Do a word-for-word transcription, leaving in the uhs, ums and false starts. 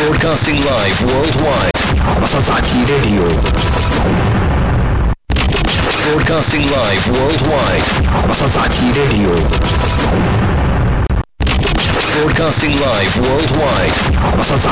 Broadcasting live worldwide. Masazaki Radio. Broadcasting live worldwide. Masazaki Radio. Broadcasting live worldwide. Masazaki